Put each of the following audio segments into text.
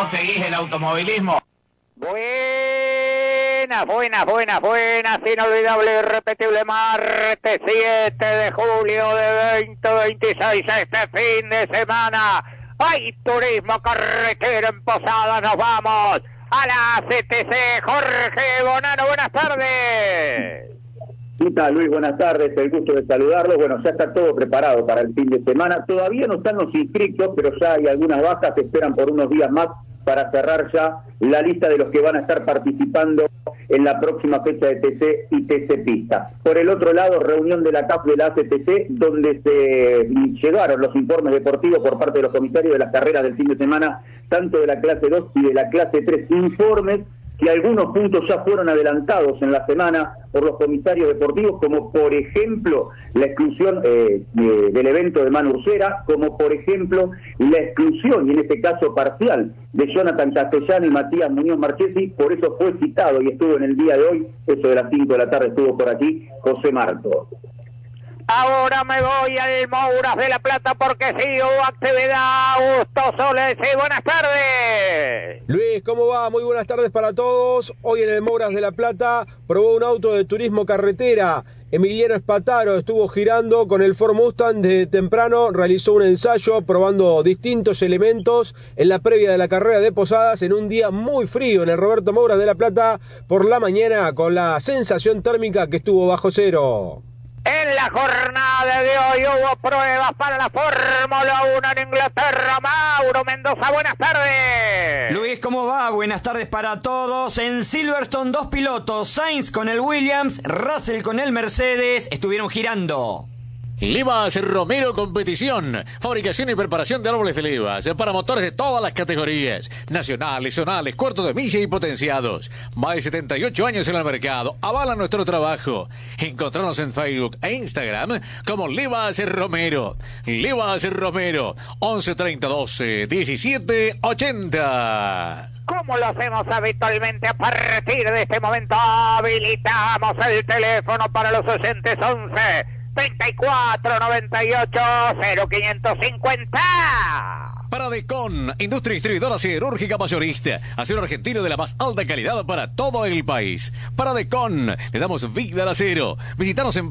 ¿Vos seguís el automovilismo? Buenas, inolvidable y irrepetible martes 7 de julio de 2026, este fin de semana. Hay turismo carretera en Posadas, nos vamos a la CTC. Jorge Bonano, buenas tardes. ¿Qué tal, Luis? Buenas tardes, el gusto de saludarlos. Bueno, ya está todo preparado para el fin de semana. Todavía no están los inscritos, pero ya hay algunas bajas que esperan por unos días más para cerrar ya la lista de los que van a estar participando en la próxima fecha de TC y TC Pista. Por el otro lado, reunión de la CAF de la ACTC, donde se llegaron los informes deportivos por parte de los comisarios de las carreras del fin de semana, tanto de la clase 2 y de la clase 3. Informes que algunos puntos ya fueron adelantados en la semana por los comisarios deportivos, como por ejemplo la exclusión del evento de Manu Ursera, como por ejemplo la exclusión, y en este caso parcial, de Jonathan Castellano y Matías Muñoz Marchesi. Por eso fue citado y estuvo en el día de hoy, eso de las 5 de la tarde estuvo por aquí, José Marcos. Ahora me voy al Mouras de la Plata porque sí hubo actividad. Augusto Soles, buenas tardes. Luis, ¿cómo va? Muy buenas tardes para todos. Hoy en el Mouras de la Plata probó un auto de turismo carretera. Emiliano Espataro estuvo girando con el Ford Mustang de temprano, realizó un ensayo probando distintos elementos en la previa de la carrera de Posadas en un día muy frío en el Roberto Mouras de la Plata por la mañana, con la sensación térmica que estuvo bajo cero. En la jornada de hoy hubo pruebas para la Fórmula 1 en Inglaterra. Mauro Mendoza, buenas tardes. Luis, ¿cómo va? Buenas tardes para todos. En Silverstone, dos pilotos, Sainz con el Williams, Russell con el Mercedes, estuvieron girando. Livas Romero Competición, fabricación y preparación de árboles de levas para motores de todas las categorías, nacionales, zonales, cuartos de milla y potenciados. Más de 78 años en el mercado, avalan nuestro trabajo. Encontrarnos en Facebook e Instagram como Livas Romero. Livas Romero, 11 30 12 17 80. Como lo hacemos habitualmente, a partir de este momento habilitamos el teléfono para los oyentes. 11 34 98 0550. Paradecon, industria distribuidora siderúrgica mayorista, acero argentino de la más alta calidad para todo el país. Paradecon, le damos vida al acero. Visítanos en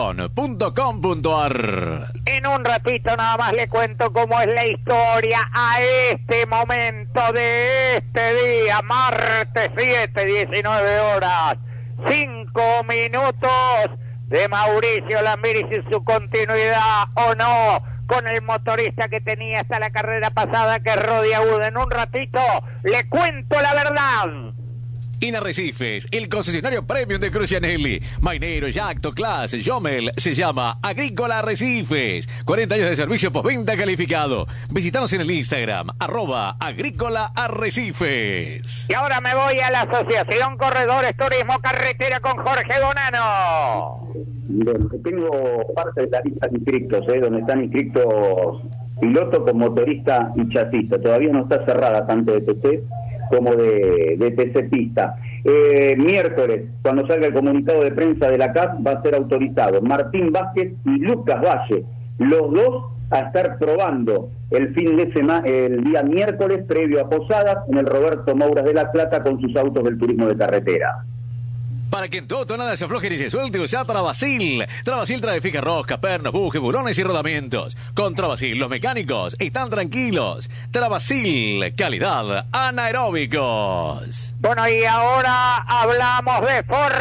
paradecon.com.ar. En un ratito nada más le cuento cómo es la historia a este momento de este día, martes 7, 19 horas, 5 minutos, de Mauricio Lambiris y su continuidad o no con el motorista que tenía hasta la carrera pasada, que es Rodi Aguda. En un ratito le cuento la verdad. Inarrecifes, el concesionario premium de Crucianelli, Mainero, Yacto, Class, Jomel, se llama Agrícola Arrecifes. 40 años de servicio postventa calificado. Visítanos en el Instagram, @Agrícola Arrecifes. Y ahora me voy a la Asociación Corredores Turismo Carretera con Jorge Bonano. Bueno, tengo parte de la lista de inscriptos, donde están inscritos piloto con motorista y chasista. Todavía no está cerrada tanto de TC como de TC Pista. Miércoles, cuando salga el comunicado de prensa de la CAF, va a ser autorizado Martín Vázquez y Lucas Valle, los dos a estar probando el fin de semana, el día miércoles, previo a Posadas, en el Roberto Mouras de la Plata, con sus autos del turismo de carretera. Para que en todo nada se afloje ni se suelte, usa Travasil. Travasil trae fija rosca, pernos, bujes, bulones y rodamientos. Con Travasil los mecánicos están tranquilos. Travasil, calidad anaeróbicos. Bueno, y ahora hablamos de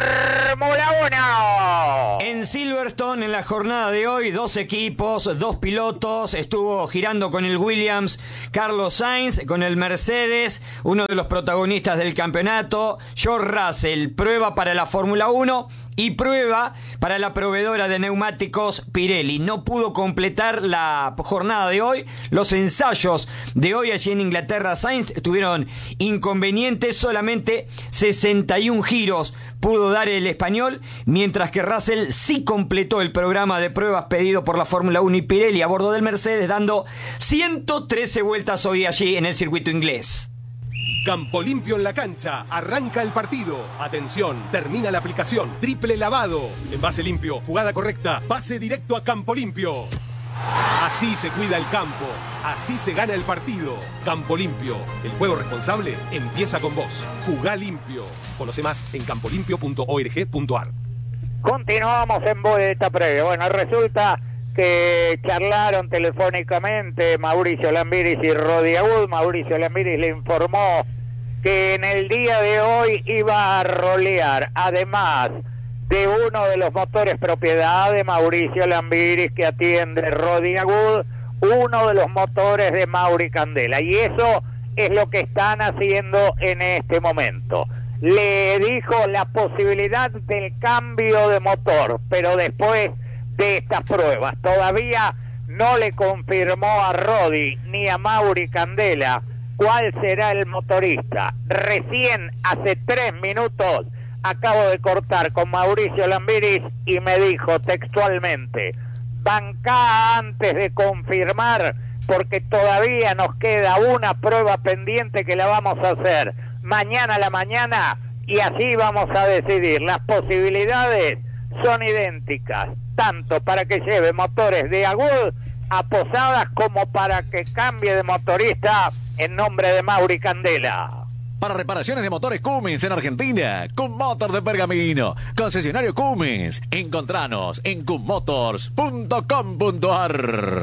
Fórmula 1. En Silverstone, en la jornada de hoy, dos equipos, dos pilotos. Estuvo girando con el Williams Carlos Sainz, con el Mercedes, uno de los protagonistas del campeonato, George Russell. Prueba para la Fórmula 1 y prueba para la proveedora de neumáticos Pirelli. No pudo completar la jornada de hoy. Los ensayos de hoy allí en Inglaterra, Sainz, tuvieron inconvenientes. Solamente 61 giros pudo dar el español, mientras que Russell sí completó el programa de pruebas pedido por la Fórmula 1 y Pirelli a bordo del Mercedes, dando 113 vueltas hoy allí en el circuito inglés. Campo limpio en la cancha, arranca el partido. Atención, termina la aplicación. Triple lavado. Envase limpio, jugada correcta, pase directo a Campo Limpio. Así se cuida el campo, así se gana el partido. Campo Limpio, el juego responsable empieza con vos. Jugá limpio. Conoce más en campolimpio.org.ar. Continuamos en vuelta previa. Bueno, resulta que charlaron telefónicamente Mauricio Lambiris y Rodi Agud. Mauricio Lambiris le informó que en el día de hoy iba a rolear, además de uno de los motores propiedad de Mauricio Lambiris que atiende Rodi Agud, uno de los motores de Mauri Candela, y eso es lo que están haciendo en este momento. Le dijo la posibilidad del cambio de motor, pero después de estas pruebas todavía no le confirmó a Rodi ni a Mauri Candela cuál será el motorista. Recién hace 3 minutos acabo de cortar con Mauricio Lambiris y me dijo textualmente: bancá antes de confirmar, porque todavía nos queda una prueba pendiente que la vamos a hacer mañana a la mañana y así vamos a decidir. Las posibilidades son idénticas, tanto para que lleve motores de Agud a Posadas como para que cambie de motorista en nombre de Mauri Candela. Para reparaciones de motores Cummins en Argentina, Cummotor de Pergamino, concesionario Cummins. Encontranos en cummotors.com.ar.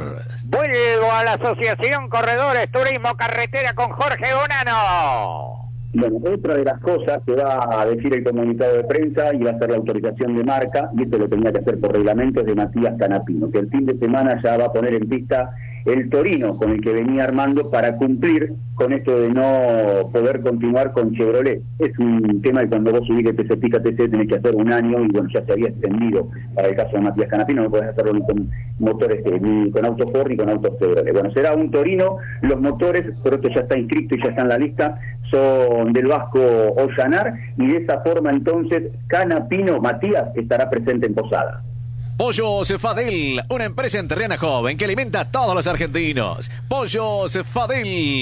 Vuelvo a la Asociación Corredores Turismo Carretera con Jorge Bonano. Bueno, otra de las cosas que va a decir el comunicado de prensa y va a ser la autorización de marca, y esto lo tenía que hacer por reglamento, es de Matías Canapino, que el fin de semana ya va a poner en pista el Torino con el que venía armando para cumplir con esto de no poder continuar con Chevrolet. Es un tema de cuando vos subís el TC tenés que hacer un año, y bueno, ya se había extendido para el caso de Matías Canapino, no podés hacerlo ni con motores, ni con autos Ford ni con autos Chevrolet. Bueno, será un Torino, los motores, pero esto ya está inscrito y ya está en la lista, son del vasco Ollanar, y de esa forma entonces Canapino, Matías, estará presente en Posadas. Pollos Fadel, una empresa enterriana joven que alimenta a todos los argentinos. Pollos Fadel.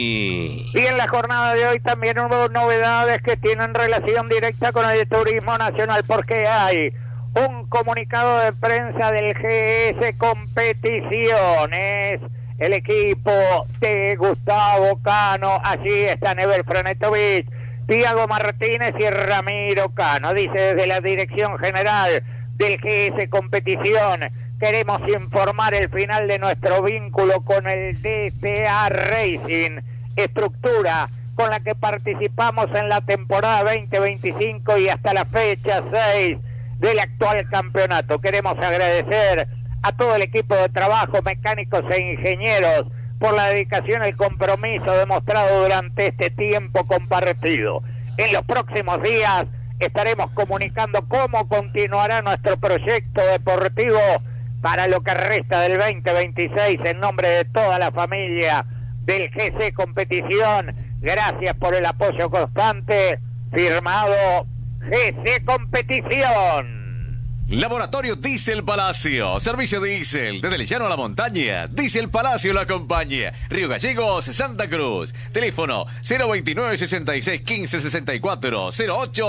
Y en la jornada de hoy también hubo novedades que tienen relación directa con el turismo nacional, porque hay un comunicado de prensa del GS Competiciones, el equipo de Gustavo Cano. Allí están Ever Franetovic, Tiago Martínez y Ramiro Cano. Dice desde la dirección general del GS Competición: queremos informar el final de nuestro vínculo con el DTA Racing, estructura con la que participamos en la temporada 2025 y hasta la fecha 6 del actual campeonato. Queremos agradecer a todo el equipo de trabajo, mecánicos e ingenieros, por la dedicación y el compromiso demostrado durante este tiempo compartido. En los próximos días estaremos comunicando cómo continuará nuestro proyecto deportivo para lo que resta del 2026 en nombre de toda la familia del GC Competición. Gracias por el apoyo constante. Firmado GC Competición. Laboratorio Diesel Palacio, servicio diésel, desde el llano a la montaña. Diesel Palacio lo acompaña. Río Gallegos, Santa Cruz. Teléfono 029 66 15 64 08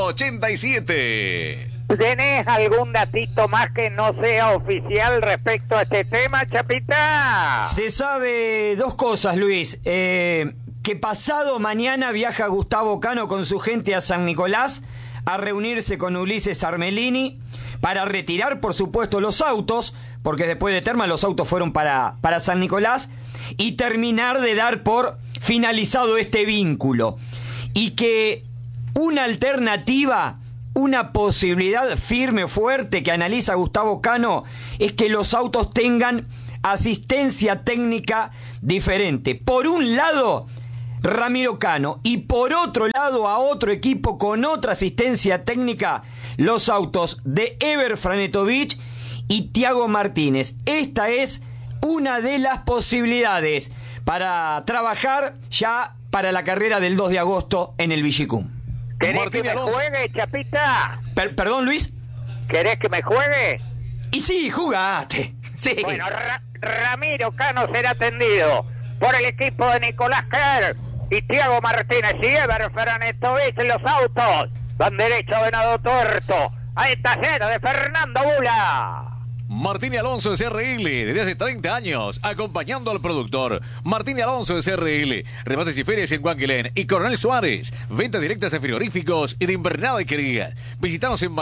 87. ¿Tenés algún datito más que no sea oficial respecto a este tema, Chapita? Se sabe 2 cosas, Luis. Que pasado mañana viaja Gustavo Cano con su gente a San Nicolás a reunirse con Ulises Armelini para retirar, por supuesto, los autos, porque después de Terma los autos fueron para San Nicolás, y terminar de dar por finalizado este vínculo. Y que una alternativa, una posibilidad firme, fuerte, que analiza Gustavo Cano, es que los autos tengan asistencia técnica diferente. Por un lado, Ramiro Cano, y por otro lado a otro equipo con otra asistencia técnica, los autos de Ever Franetovic y Tiago Martínez. Esta es una de las posibilidades para trabajar ya para la carrera del 2 de agosto en el Villicum. ¿Querés que me juegue, Chapita? ¿Perdón, Luis? ¿Querés que me juegue? Y sí, jugaste. Sí. Bueno, Ramiro Cano será atendido por el equipo de Nicolás Kerr y Tiago Martínez y Ever Franetovic en los autos. Van derecho Venado Tuerto al taller de Fernando Bula. Martín y Alonso de CRL, desde hace 30 años, acompañando al productor. Martín y Alonso de CRL, remates y ferias en Guanquilén y Coronel Suárez, ventas directas de frigoríficos y de invernada y quería. Visítanos en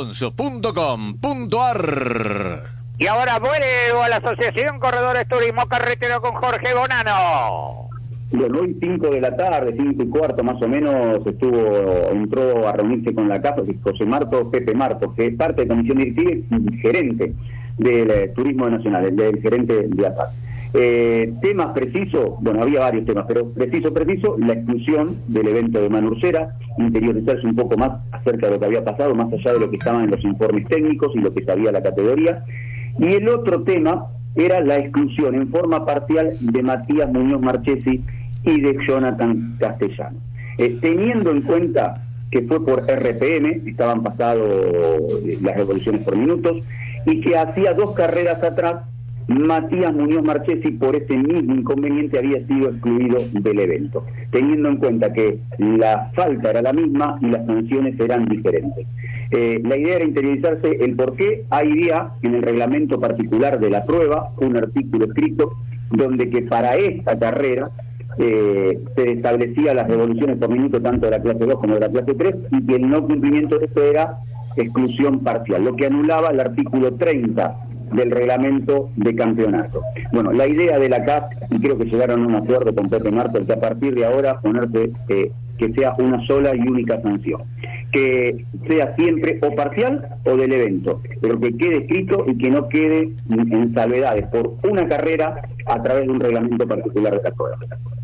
martinialonso.com.ar. Y ahora vuelvo a la Asociación Corredores Turismo Carretero con Jorge Bonano. Bueno, hoy 5 de la tarde, 5:15 más o menos, entró a reunirse con la CAF José Pepe Marto, que es parte de Comisión Directiva y gerente del Turismo Nacional, del gerente de ASAC. Temas precisos, bueno, había varios temas, pero preciso, la exclusión del evento de Manurcera, interiorizarse un poco más acerca de lo que había pasado, más allá de lo que estaban en los informes técnicos y lo que sabía la categoría. Y el otro tema era la exclusión en forma parcial de Matías Muñoz Marchesi y de Jonathan Castellano. Teniendo en cuenta que fue por RPM, estaban pasados las revoluciones por minutos, y que hacía 2 carreras atrás, Matías Muñoz Marchesi, por ese mismo inconveniente, había sido excluido del evento, teniendo en cuenta que la falta era la misma y las sanciones eran diferentes. La idea era interiorizarse el por qué. Había en el reglamento particular de la prueba un artículo escrito donde que para esta carrera se establecía las revoluciones por minuto tanto de la clase 2 como de la clase 3 y que el no cumplimiento de esto era exclusión parcial, lo que anulaba el artículo 30 del reglamento de campeonato. Bueno, la idea de la CAF, y creo que llegaron a un acuerdo con Pepe Marto, que a partir de ahora ponerse que sea una sola y única sanción, que sea siempre o parcial o del evento, pero que quede escrito y que no quede en salvedades por una carrera a través de un reglamento particular de la prueba.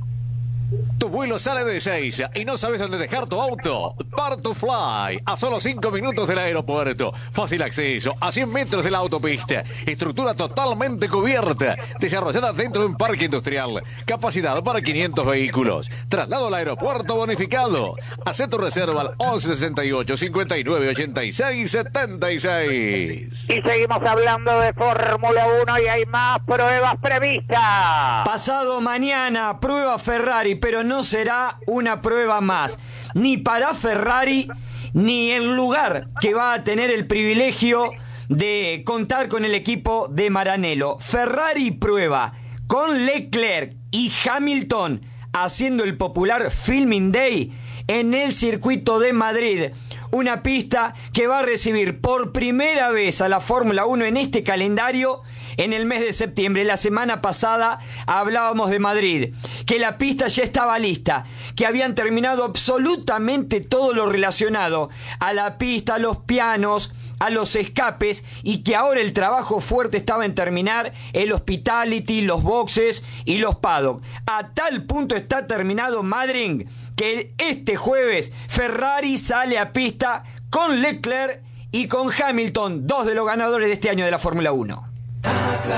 Tu vuelo sale de Ezeiza y no sabes dónde dejar tu auto. Part2Fly, a solo 5 minutos del aeropuerto. Fácil acceso, a 100 metros de la autopista. Estructura totalmente cubierta, desarrollada dentro de un parque industrial. Capacidad para 500 vehículos. Traslado al aeropuerto bonificado. Haz tu reserva al 1168 59 86 76. Y seguimos hablando de Fórmula 1 y hay más pruebas previstas. Pasado mañana, prueba Ferrari, pero no será una prueba más, ni para Ferrari, ni el lugar que va a tener el privilegio de contar con el equipo de Maranello. Ferrari prueba con Leclerc y Hamilton haciendo el popular Filming Day en el circuito de Madrid. Una pista que va a recibir por primera vez a la Fórmula 1 en este calendario en el mes de septiembre. La semana pasada hablábamos de Madrid, que la pista ya estaba lista, que habían terminado absolutamente todo lo relacionado a la pista, a los pianos, a los escapes, y que ahora el trabajo fuerte estaba en terminar el hospitality, los boxes y los paddock. A tal punto está terminado Madrid que este jueves Ferrari sale a pista con Leclerc y con Hamilton, 2 de los ganadores de este año de la Fórmula 1.